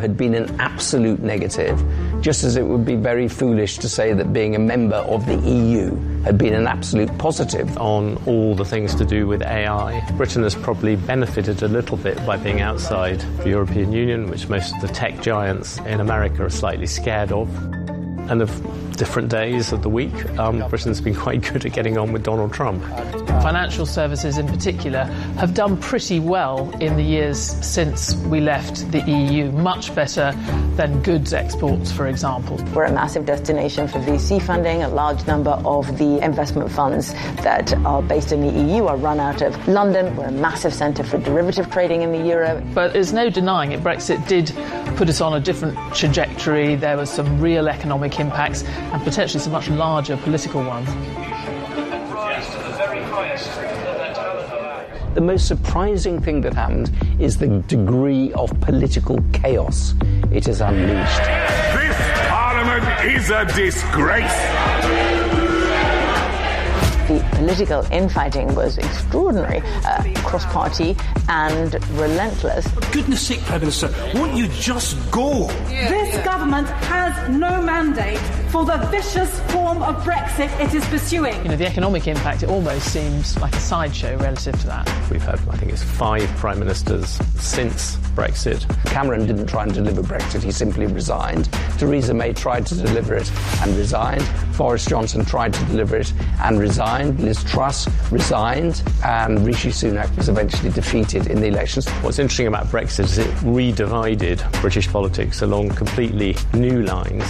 had been an absolute negative, just as it would be very foolish to say that being a member of the EU had been an absolute positive. On all the things to do with AI, Britain has probably benefited a little bit by being outside the European Union, which most of the tech giants in America are slightly scared of. And of different days of the week, Britain's been quite good at getting on with Donald Trump. Financial services in particular have done pretty well in the years since we left the EU, much better than goods exports, for example. We're a massive destination for VC funding. A large number of the investment funds that are based in the EU are run out of London. We're a massive centre for derivative trading in the euro. But there's no denying it, Brexit did put us on a different trajectory. There were some real economic impacts and potentially some much larger political ones. The most surprising thing that happened is the degree of political chaos it has unleashed. This Parliament is a disgrace. The political infighting was extraordinary, cross-party and relentless. For goodness sake, Prime Minister, won't you just go? This government has no mandate for the vicious form of Brexit it is pursuing. You know, the economic impact, it almost seems like a sideshow relative to that. We've had, I think it's 5 Prime Ministers since Brexit. Cameron didn't try and deliver Brexit, he simply resigned. Theresa May tried to deliver it and resigned. Boris Johnson tried to deliver it and resigned. Liz Truss resigned, and Rishi Sunak was eventually defeated in the elections. What's interesting about Brexit is it redivided British politics along completely new lines,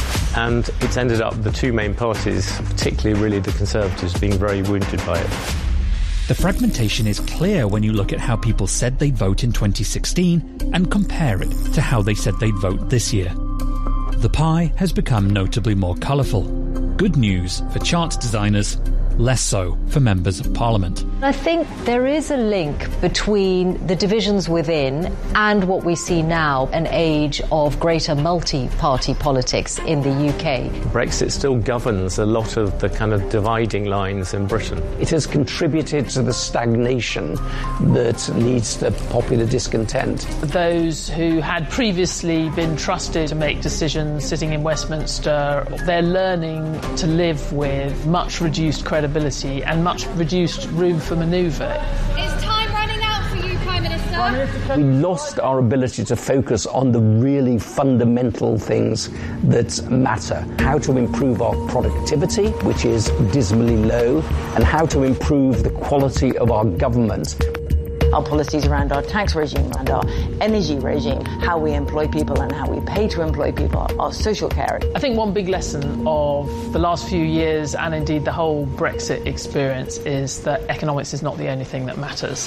and it's ended up the two main parties, particularly really the Conservatives, being very wounded by it. The fragmentation is clear when you look at how people said they'd vote in 2016 and compare it to how they said they'd vote this year. The pie has become notably more colourful. Good news for chart designers, less so for members of Parliament. I think there is a link between the divisions within and what we see now, an age of greater multi-party politics in the UK. Brexit still governs a lot of the kind of dividing lines in Britain. It has contributed to the stagnation that leads to popular discontent. Those who had previously been trusted to make decisions sitting in Westminster, they're learning to live with much reduced credibility and much reduced room for manoeuvre. Is time running out for you, Prime Minister? We lost our ability to focus on the really fundamental things that matter. How to improve our productivity, which is dismally low, and how to improve the quality of our government. Our policies around our tax regime, around our energy regime, how we employ people and how we pay to employ people, our social care. I think one big lesson of the last few years and indeed the whole Brexit experience is that economics is not the only thing that matters.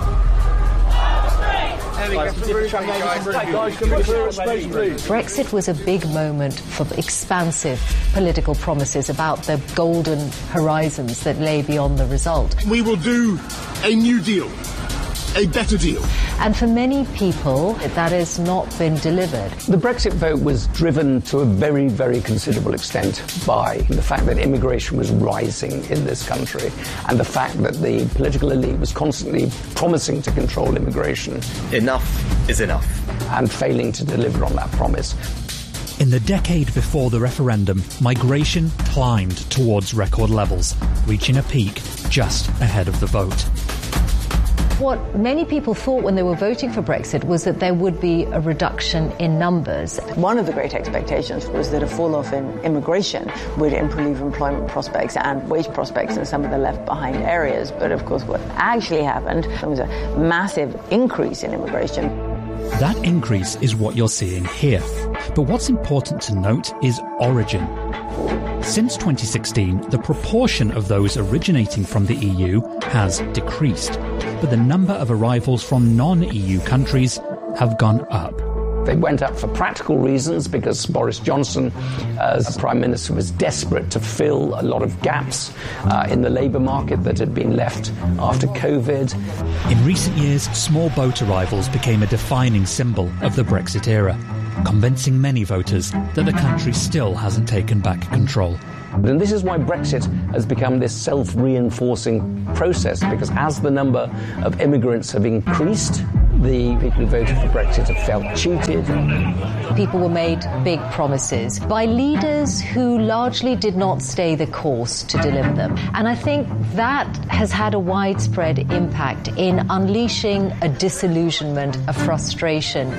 Brexit was a big moment for expansive political promises about the golden horizons that lay beyond the result. We will do a new deal. A better deal. And for many people, that has not been delivered. The Brexit vote was driven to a very, very considerable extent by the fact that immigration was rising in this country and the fact that the political elite was constantly promising to control immigration. Enough is enough. And failing to deliver on that promise. In the decade before the referendum, migration climbed towards record levels, reaching a peak just ahead of the vote. What many people thought when they were voting for Brexit was that there would be a reduction in numbers. One of the great expectations was that a fall-off in immigration would improve employment prospects and wage prospects in some of the left-behind areas. But of course, what actually happened was a massive increase in immigration. That increase is what you're seeing here. But what's important to note is origin. Since 2016, the proportion of those originating from the EU has decreased, but the number of arrivals from non-EU countries have gone up. They went up for practical reasons because Boris Johnson, as Prime Minister, was desperate to fill a lot of gaps in the labour market that had been left after COVID. In recent years, small boat arrivals became a defining symbol of the Brexit era, convincing many voters that the country still hasn't taken back control. And this is why Brexit has become this self-reinforcing process, because as the number of immigrants have increased, The people who voted for Brexit have felt cheated. People were made big promises by leaders who largely did not stay the course to deliver them. And I think that has had a widespread impact in unleashing a disillusionment, a frustration.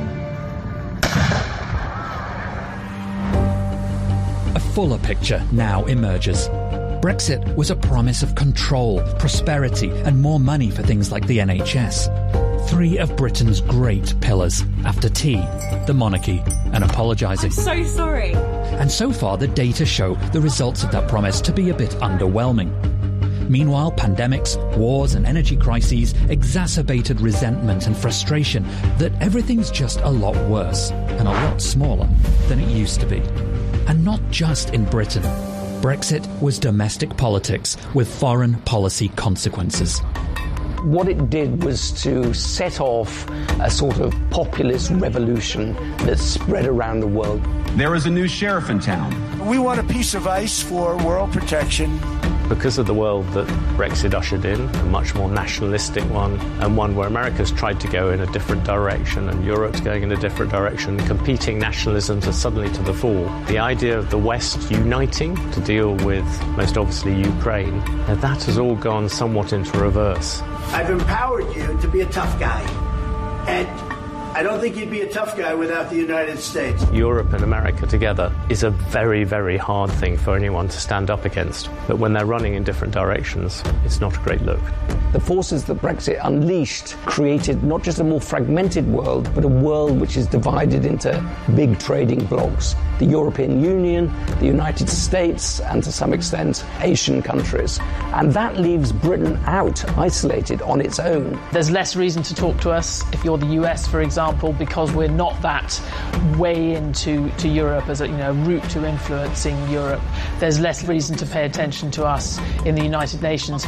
A fuller picture now emerges. Brexit was a promise of control, prosperity, and more money for things like the NHS. 3 of Britain's great pillars, after tea, the monarchy, and apologising. I'm so sorry. And so far, the data show the results of that promise to be a bit underwhelming. Meanwhile, pandemics, wars, and energy crises exacerbated resentment and frustration that everything's just a lot worse and a lot smaller than it used to be. And not just in Britain. Brexit was domestic politics with foreign policy consequences. What it did was to set off a sort of populist revolution that spread around the world. There is a new sheriff in town. We want a piece of ice for world protection. Because of the world that Brexit ushered in, a much more nationalistic one, and one where America's tried to go in a different direction and Europe's going in a different direction, competing nationalisms are suddenly to the fore. The idea of the West uniting to deal with, most obviously, Ukraine, now that has all gone somewhat into reverse. I've empowered you to be a tough guy. And I don't think you'd be a tough guy without the United States. Europe and America together is a very, very hard thing for anyone to stand up against. But when they're running in different directions, it's not a great look. The forces that Brexit unleashed created not just a more fragmented world, but a world which is divided into big trading blocs. The European Union, the United States, and to some extent, Asian countries. And that leaves Britain out, isolated on its own. There's less reason to talk to us if you're the US, for example, because we're not that way into Europe as a route to influencing Europe. There's less reason to pay attention to us in the United Nations.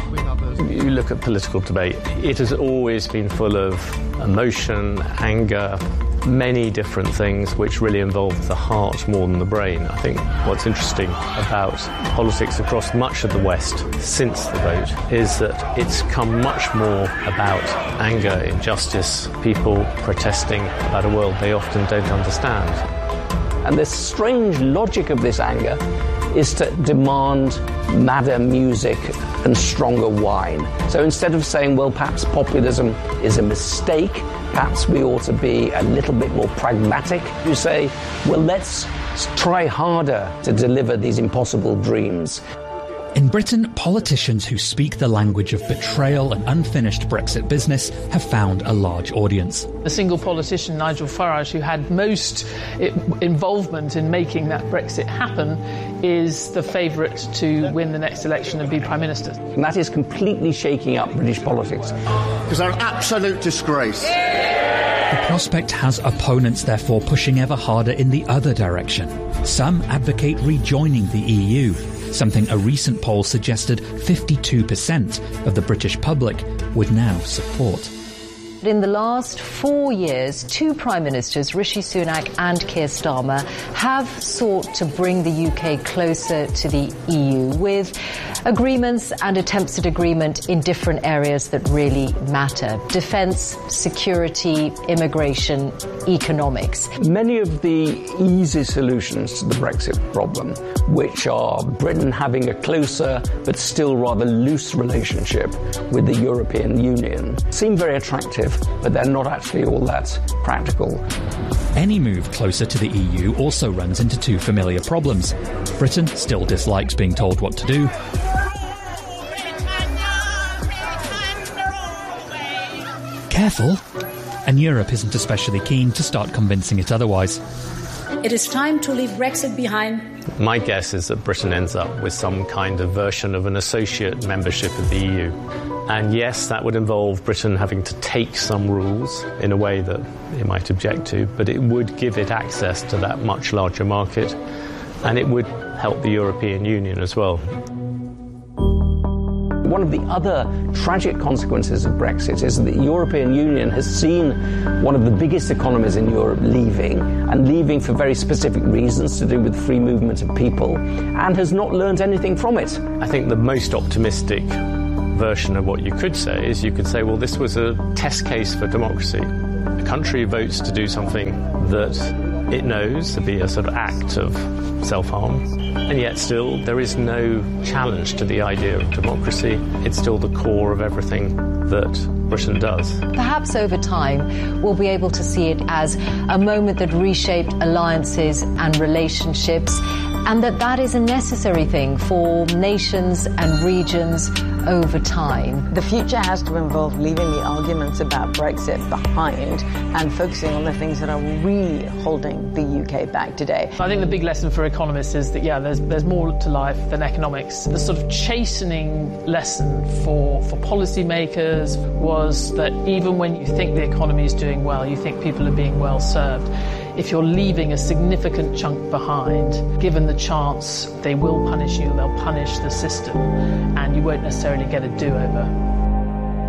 You look at political debate, it has always been full of emotion, anger, many different things which really involve the heart more than the brain. I think what's interesting about politics across much of the West since the vote is that it's come much more about anger, injustice, people protesting about a world they often don't understand. And the strange logic of this anger is to demand madder music and stronger wine. So instead of saying, well, perhaps populism is a mistake, perhaps we ought to be a little bit more pragmatic, you say, well, let's try harder to deliver these impossible dreams. In Britain, politicians who speak the language of betrayal and unfinished Brexit business have found a large audience. The single politician, Nigel Farage, who had most involvement in making that Brexit happen, is the favourite to win the next election and be Prime Minister. And that is completely shaking up British politics. Because they're an absolute disgrace. The prospect has opponents, therefore, pushing ever harder in the other direction. Some advocate rejoining the EU, something a recent poll suggested 52% of the British public would now support. In the last 4 years, 2 Prime Ministers, Rishi Sunak and Keir Starmer, have sought to bring the UK closer to the EU with agreements and attempts at agreement in different areas that really matter: defence, security, immigration, economics. Many of the easy solutions to the Brexit problem, which are Britain having a closer but still rather loose relationship with the European Union, seem very attractive, but they're not actually all that practical. Any move closer to the EU also runs into 2 familiar problems. Britain still dislikes being told what to do. Careful! And Europe isn't especially keen to start convincing it otherwise. It is time to leave Brexit behind. My guess is that Britain ends up with some kind of version of an associate membership of the EU. And yes, that would involve Britain having to take some rules in a way that it might object to, but it would give it access to that much larger market, and it would help the European Union as well. One of the other tragic consequences of Brexit is that the European Union has seen one of the biggest economies in Europe leaving, and leaving for very specific reasons to do with free movement of people, and has not learned anything from it. I think the most optimistic version of what you could say is you could say, well, this was a test case for democracy. A country votes to do something that it knows to be a sort of act of self-harm, and yet still there is no challenge to the idea of democracy. It's still the core of everything that Britain does. Perhaps over time we'll be able to see it as a moment that reshaped alliances and relationships, and that is a necessary thing for nations and regions over time. The future has to involve leaving the arguments about Brexit behind and focusing on the things that are really holding the UK back today. I think the big lesson for economists is that, there's more to life than economics. The sort of chastening lesson for policymakers was that even when you think the economy is doing well, you think people are being well served, if you're leaving a significant chunk behind, given the chance they will punish you, they'll punish the system, and you won't necessarily get a do-over.